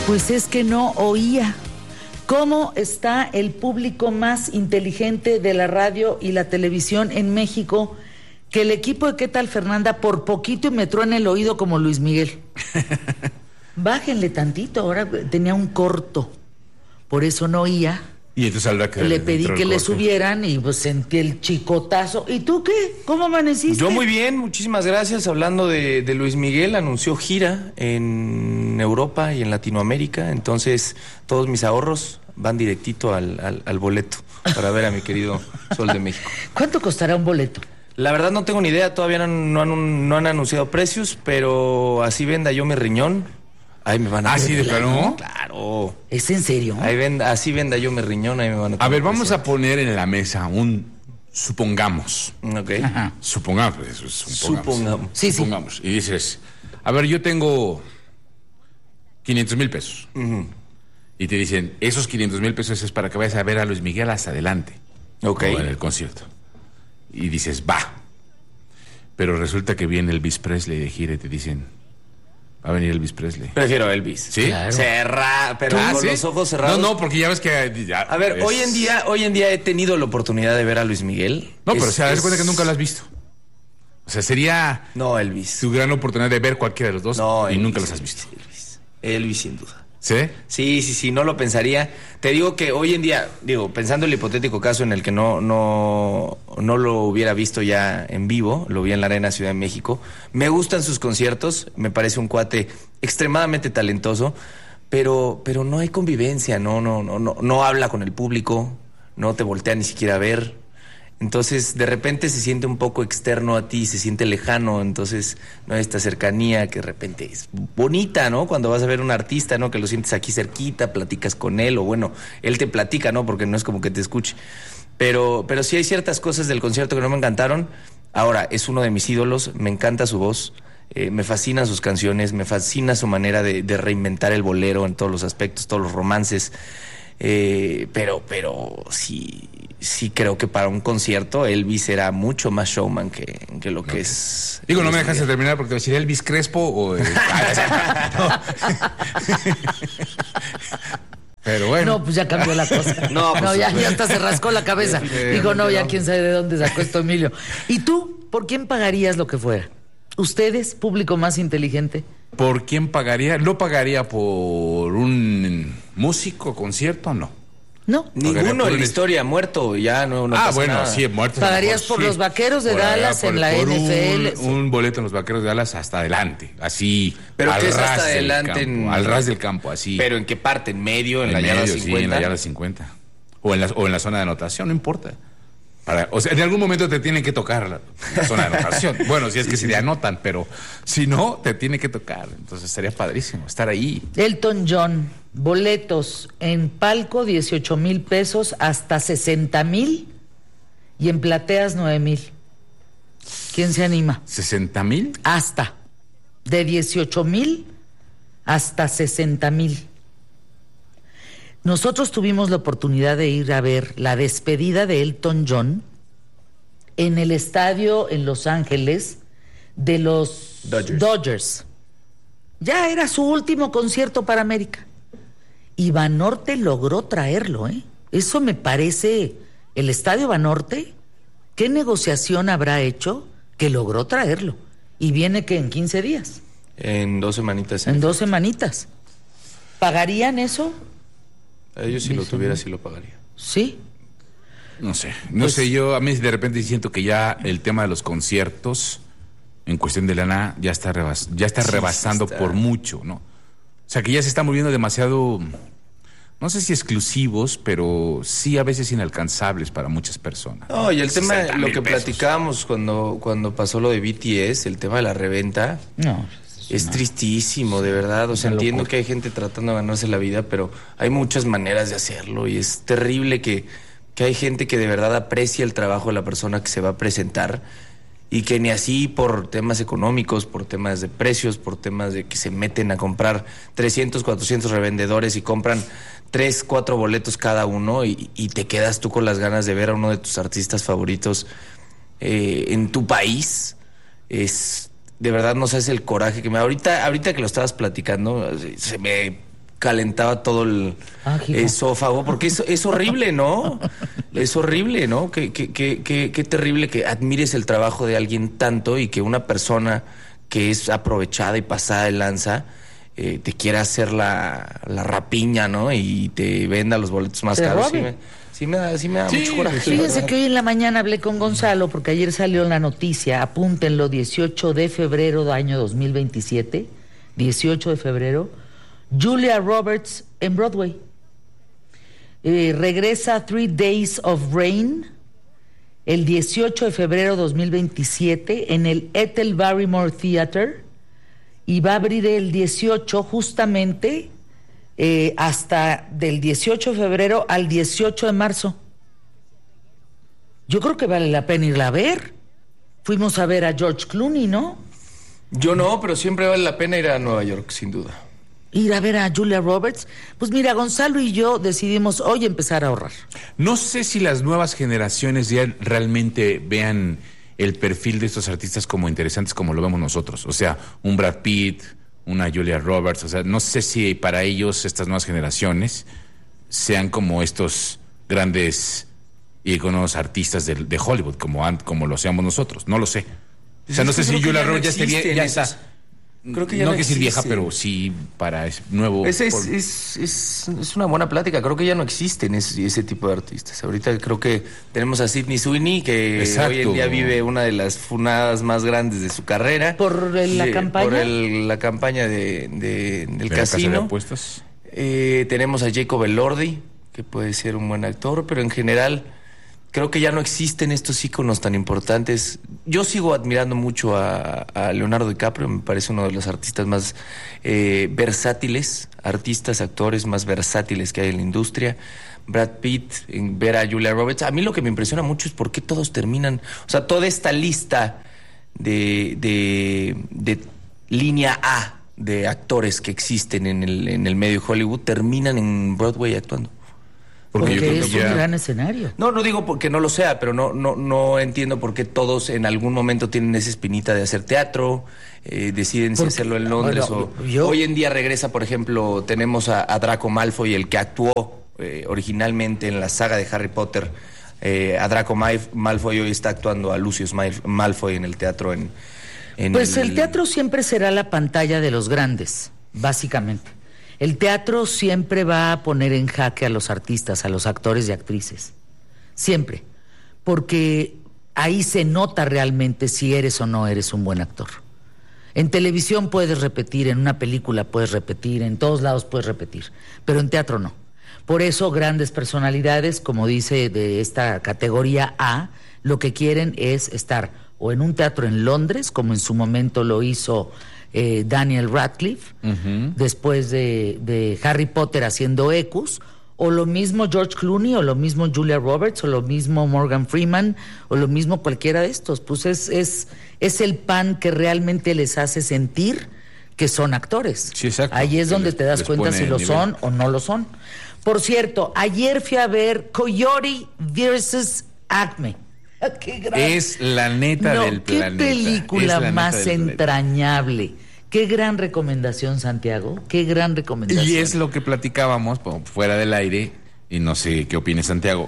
Pues es que no oía. ¿Cómo está el público más inteligente de la radio y la televisión en México? Que el equipo de ¿Qué tal, Fernanda? Por poquito y me truena el oído como Luis Miguel. Bájenle tantito, ahora tenía un corto, por eso no oía. Y entonces habrá que le pedí que le subieran y pues sentí el chicotazo. ¿Y tú qué? ¿Cómo amaneciste? Yo muy bien, muchísimas gracias. Hablando de Luis Miguel, anunció gira en Europa y en Latinoamérica, entonces todos mis ahorros van directito al boleto para ver a mi querido Sol de México. ¿Cuánto costará un boleto? La verdad no tengo ni idea, todavía no han anunciado precios, pero así venda yo mi riñón. Ahí me van a... ¿Ah, sí, de plano? Claro. ¿Es en serio? Así venda yo mi riñón, ahí me van a... A ver, vamos a poner en la mesa supongamos. Ok. Ajá. Supongamos, pues, eso es Supongamos. Sí, supongamos. Y dices, a ver, yo tengo 500,000 pesos. Uh-huh. Y te dicen, esos 500,000 pesos es para que vayas a ver a Luis Miguel hasta adelante. Ok. O en el concierto. Y dices, va. Pero resulta que viene Elvis Presley de gira y te dicen, va a venir Elvis Presley. Prefiero a Elvis. ¿Sí? Claro. Pero con ¿sí? los ojos cerrados. No, porque ya ves que... A ver, hoy en día he tenido la oportunidad de ver a Luis Miguel. No, pero se das cuenta que nunca lo has visto. O sea, sería... No, Elvis. Tu gran oportunidad de ver cualquiera de los dos No, y Elvis, nunca los has visto. Elvis sin duda. ¿Sí? Sí, no lo pensaría. Te digo que hoy en día, pensando en el hipotético caso en el que no lo hubiera visto ya en vivo, lo vi en la Arena Ciudad de México, me gustan sus conciertos, me parece un cuate extremadamente talentoso, pero no hay convivencia, no habla con el público, no te voltea ni siquiera a ver. Entonces, de repente se siente un poco externo a ti, se siente lejano, entonces no hay esta cercanía que de repente es bonita, ¿no? Cuando vas a ver a un artista, ¿no? Que lo sientes aquí cerquita, platicas con él, o bueno, él te platica, ¿no? Porque no es como que te escuche. Pero sí hay ciertas cosas del concierto que no me encantaron. Ahora, es uno de mis ídolos, me encanta su voz, me fascinan sus canciones, me fascina su manera de reinventar el bolero en todos los aspectos, todos los romances. Pero sí creo que para un concierto Elvis era mucho más showman que lo que es. Digo, no me dejas de terminar porque te voy a decir Elvis Crespo o... Pero bueno. No, pues ya cambió la cosa. Pues, ya hasta se rascó la cabeza. Dijo, no, ya quién sabe de dónde sacó esto Emilio. ¿Y tú, por quién pagarías lo que fuera? ¿Ustedes, público más inteligente? ¿Por quién pagaría? ¿Lo pagaría por un músico, concierto? No. No. Ninguno en la historia, muerto, ya no pasa bueno, nada. Sí, muerto. ¿Pagarías por los Vaqueros de Dallas en la NFL? Un boleto en los Vaqueros de Dallas hasta adelante, así. ¿Pero qué es hasta adelante? Al ras del campo, así. ¿Pero en qué parte? ¿En medio? ¿En la yarda 50? Sí, en la yarda 50. O en la zona de anotación, no importa. O sea, en algún momento te tienen que tocar la zona de anotación. Bueno, si es que se te anotan, pero si no, te tiene que tocar. Entonces sería padrísimo estar ahí. Elton John, boletos en palco 18,000 pesos hasta 60,000 y en plateas 9,000. ¿Quién se anima? ¿60,000? Hasta. De 18,000 hasta 60,000. Nosotros tuvimos la oportunidad de ir a ver la despedida de Elton John en el estadio en Los Ángeles de los Dodgers. Ya era su último concierto para América. Y Banorte logró traerlo, ¿eh? Eso me parece, el estadio Banorte, ¿qué negociación habrá hecho que logró traerlo? Y viene que en 15 días. En 2 semanitas. En 2 semanitas. ¿Pagarían eso? Yo si lo tuviera, sí lo pagaría. ¿Sí? No sé, yo a mí de repente siento que ya el tema de los conciertos en cuestión de lana ya está rebasando por mucho, ¿no? O sea, que ya se están volviendo demasiado, no sé si exclusivos, pero sí a veces inalcanzables para muchas personas. No, y el tema, lo que platicábamos cuando pasó lo de BTS, el tema de la reventa. No. Es tristísimo, de verdad. O sea, entiendo que hay gente tratando de ganarse la vida, pero hay muchas maneras de hacerlo y es terrible que hay gente que de verdad aprecia el trabajo de la persona que se va a presentar y que ni así por temas económicos, por temas de precios, por temas de que se meten a comprar 300, 400 revendedores y compran 3, 4 boletos cada uno y te quedas tú con las ganas de ver a uno de tus artistas favoritos en tu país. Es... De verdad no sabes el coraje que me da. Ahorita que lo estabas platicando, se me calentaba todo el esófago, porque es horrible, ¿no? Es horrible, ¿no? Qué terrible que admires el trabajo de alguien tanto y que una persona que es aprovechada y pasada de lanza te quiera hacer la rapiña, ¿no? Y te venda los boletos más caros. Sí me da mucho coraje. Fíjense que hoy en la mañana hablé con Gonzalo, porque ayer salió la noticia, apúntenlo, 18 de febrero del año 2027, 18 de febrero, Julia Roberts en Broadway. Regresa 3 Days of Rain el 18 de febrero de 2027 en el Ethel Barrymore Theater y va a abrir el 18 justamente hasta del 18 de febrero al 18 de marzo. Yo creo que vale la pena irla a ver. Fuimos a ver a George Clooney, ¿no? Yo no, pero siempre vale la pena ir a Nueva York, sin duda. Ir a ver a Julia Roberts. Pues mira, Gonzalo y yo decidimos hoy empezar a ahorrar. No sé si las nuevas generaciones ya realmente vean el perfil de estos artistas como interesantes como lo vemos nosotros. O sea, un Brad Pitt, una Julia Roberts. O sea, no sé si para ellos estas nuevas generaciones sean como estos grandes íconos artistas de Hollywood, como lo seamos nosotros. No lo sé. O sea, no sé si Julia Roberts ya estaría, ya está. Creo que ya no no que decir vieja, existe. pero sí para nuevo. Es una buena plática. Creo que ya no existen ese tipo de artistas. Ahorita creo que tenemos a Sydney Sweeney, que hoy en día vive una de las funadas más grandes de su carrera. ¿Por la campaña? Por la campaña del casino. Casa de apuestas. Tenemos a Jacob Elordi, que puede ser un buen actor, pero en general creo que ya no existen estos íconos tan importantes. Yo sigo admirando mucho a Leonardo DiCaprio, me parece uno de los artistas más versátiles, actores más versátiles que hay en la industria. Brad Pitt, ver a Julia Roberts. A mí lo que me impresiona mucho es por qué todos terminan, o sea, toda esta lista de línea A de actores que existen en el medio de Hollywood terminan en Broadway actuando. Porque es un gran escenario. No digo porque no lo sea, pero no entiendo por qué todos en algún momento tienen esa espinita de hacer teatro, deciden si hacerlo en Londres hoy en día regresa, por ejemplo, tenemos a Draco Malfoy, el que actuó originalmente en la saga de Harry Potter. A Draco Malfoy hoy está actuando a Lucius Malfoy en el teatro Pues el teatro siempre será la pantalla de los grandes, básicamente. El teatro siempre va a poner en jaque a los artistas, a los actores y actrices. Siempre. Porque ahí se nota realmente si eres o no eres un buen actor. En televisión puedes repetir, en una película puedes repetir, en todos lados puedes repetir, pero en teatro no. Por eso grandes personalidades, como dice de esta categoría A, lo que quieren es estar o en un teatro en Londres, como en su momento lo hizo Daniel Radcliffe, después de Harry Potter haciendo Ecus, o lo mismo George Clooney, o lo mismo Julia Roberts, o lo mismo Morgan Freeman, o lo mismo cualquiera de estos. Pues es el pan que realmente les hace sentir que son actores. Sí, exacto. Ahí es donde te das cuenta si lo son o no lo son. Por cierto, ayer fui a ver Coyote vs. Acme. ¡Qué gran... Es la neta del planeta. Qué película más entrañable. Qué gran recomendación, Santiago. Qué gran recomendación. Y es lo que platicábamos fuera del aire, y no sé qué opine Santiago.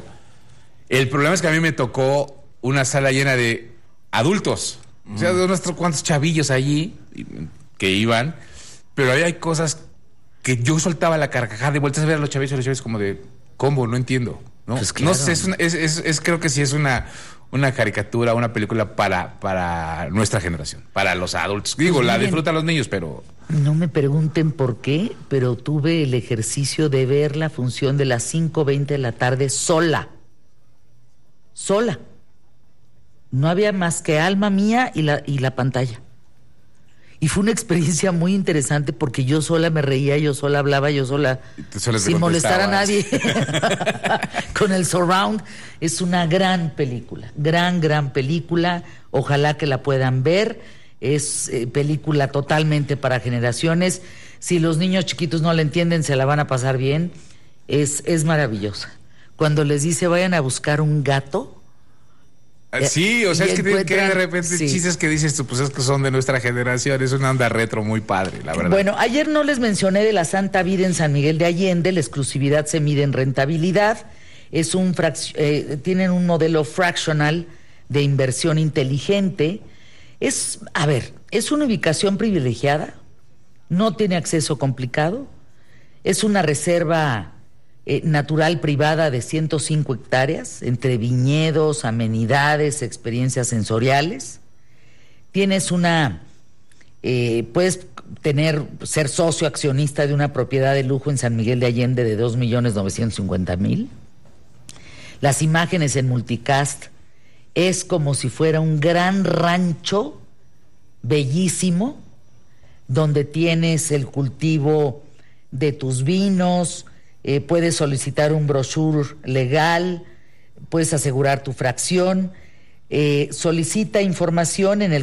El problema es que a mí me tocó una sala llena de adultos. O sea, de unos cuantos chavillos allí que iban, pero había cosas que yo soltaba la carcajada de vueltas a ver a los chavillos como de, ¿cómo? No entiendo. ¿No? Pues claro. No sé, creo que sí es una caricatura, una película para nuestra generación, para los adultos. Digo, pues la disfrutan los niños, pero... No me pregunten por qué, pero tuve el ejercicio de ver la función de las 5:20 de la tarde sola. Sola. No había más que alma mía y la pantalla. Y fue una experiencia muy interesante porque yo sola me reía, yo sola hablaba, yo sola sin molestar a nadie. Con el surround. Es una gran película, gran película. Ojalá que la puedan ver. Es película totalmente para generaciones. Si los niños chiquitos no la entienden, se la van a pasar bien. Es maravillosa. Cuando les dice vayan a buscar un gato, Sí, o sea, es que de repente sí. chistes que dices tú, pues es que son de nuestra generación, es una onda retro muy padre, la verdad. Bueno, ayer no les mencioné de la Santa Vida en San Miguel de Allende, la exclusividad se mide en rentabilidad, tienen un modelo fractional de inversión inteligente, es una ubicación privilegiada, no tiene acceso complicado, es una reserva natural privada de 105 hectáreas, entre viñedos, amenidades, experiencias sensoriales. Tienes puedes ser socio accionista de una propiedad de lujo en San Miguel de Allende de 2,950,000. Las imágenes en multicast es como si fuera un gran rancho bellísimo, donde tienes el cultivo de tus vinos, puedes solicitar un brochure legal, puedes asegurar tu fracción, solicita información en el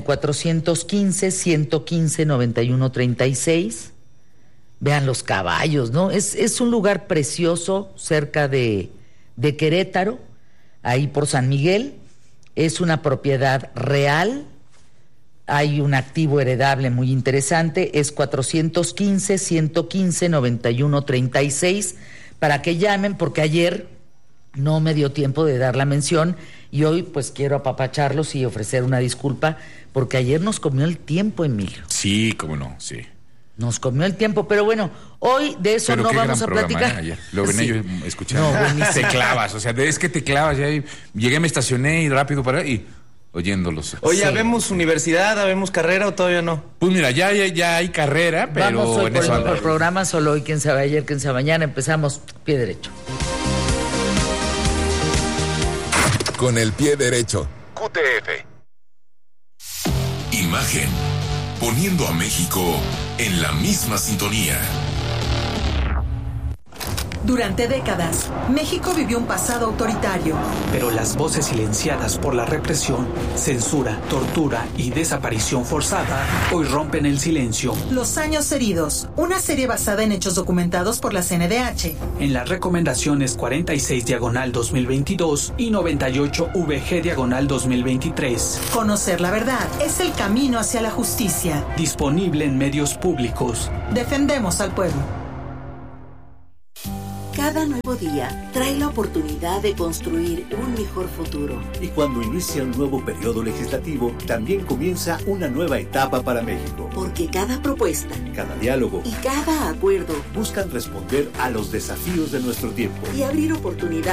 415-115-9136. Vean los caballos, ¿no? Es un lugar precioso cerca de Querétaro, ahí por San Miguel. Es una propiedad real, hay un activo heredable muy interesante, es 415-115-9136, para que llamen, porque ayer no me dio tiempo de dar la mención y hoy pues quiero apapacharlos y ofrecer una disculpa, porque ayer nos comió el tiempo, Emilio. Sí, cómo no, sí. Nos comió el tiempo, pero bueno, hoy de eso no vamos a platicar. Ayer. Lo venía yo escuchando. No, buenísimo. Te clavas, o sea, es que te clavas, ya llegué, me estacioné y rápido para y oyéndolos. Oye, Sí. ¿habemos universidad, habemos carrera o todavía no? Pues mira, ya hay carrera, pero vamos hoy en por eso el programa, solo hoy, quién sabe ayer, quién sabe mañana, empezamos pie derecho. Con el pie derecho. QTF. Imagen. Poniendo a México en la misma sintonía. Durante décadas, México vivió un pasado autoritario. Pero las voces silenciadas por la represión, censura, tortura y desaparición forzada hoy rompen el silencio. Los años heridos, una serie basada en hechos documentados por la CNDH. En las recomendaciones 46/2022 y 98VG/2023. Conocer la verdad es el camino hacia la justicia. Disponible en medios públicos. Defendemos al pueblo. Cada nuevo día trae la oportunidad de construir un mejor futuro. Y cuando inicia un nuevo periodo legislativo, también comienza una nueva etapa para México. Porque cada propuesta, cada diálogo y cada acuerdo buscan responder a los desafíos de nuestro tiempo y abrir oportunidades